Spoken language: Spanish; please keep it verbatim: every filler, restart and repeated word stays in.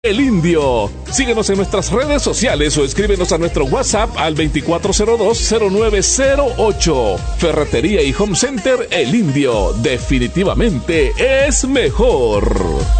El Indio. Síguenos en nuestras redes sociales o escríbenos a nuestro WhatsApp al veinticuatro cero dos cero nueve cero ocho. Ferretería y Home Center El Indio. Definitivamente es mejor.